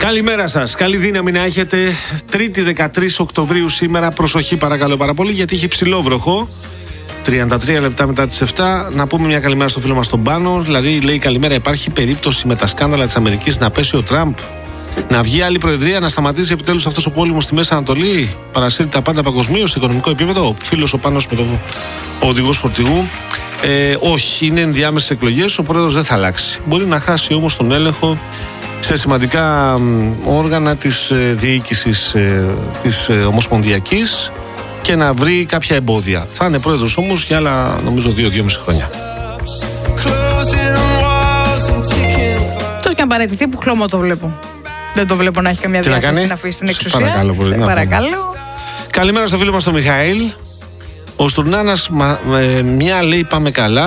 Καλημέρα σας. Καλή δύναμη να έχετε. Τρίτη 13 Οκτωβρίου σήμερα. Προσοχή παρακαλώ πάρα πολύ, γιατί είχε ψηλό βροχό. 33 λεπτά μετά τις 7. Να πούμε μια καλημέρα στο φίλο μας τον Πάνο. Δηλαδή λέει καλημέρα, υπάρχει περίπτωση με τα σκάνδαλα της Αμερικής να πέσει ο Τραμπ, να βγει άλλη προεδρία, να σταματήσει επιτέλους αυτός ο πόλεμος στη Μέση Ανατολή, παρασύρει τα πάντα παγκοσμίως σε οικονομικό επίπεδο? Ο φίλος ο Πάνος με ο οδηγός φορτηγού. Όχι, είναι ενδιάμεσες εκλογές, ο πρόεδρος δεν θα αλλάξει. Μπορεί να χάσει όμως τον έλεγχο σε σημαντικά όργανα της διοίκησης της Ομοσπονδιακής και να βρει κάποια εμπόδια. Θα είναι πρόεδρος όμως για άλλα, νομίζω, 2-2,5 χρόνια. Τόσο και αν παραιτηθεί, που χλώμα το βλέπω. Δεν το βλέπω να έχει καμία διάθεση να αφήσει την εξουσία. Παρακαλώ. Καλημέρα στο φίλο μας τον Μιχαήλ. Ο Στουρνάνας, μια λέει πάμε καλά.